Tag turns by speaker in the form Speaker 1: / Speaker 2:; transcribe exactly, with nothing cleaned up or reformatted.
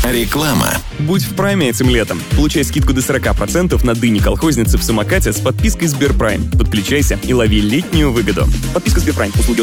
Speaker 1: Реклама.
Speaker 2: Будь в прайме этим летом. Получай скидку до сорок процентов на дыни-колхозницы в самокате с подпиской Сберпрайм. Подключайся и лови летнюю выгоду. Подписка Сберпрайм. Услуги